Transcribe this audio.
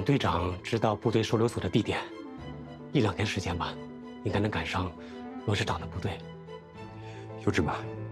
队长知道部队收留所的地点，1、2天时间吧，应该能赶上罗师长的部队。 有志满，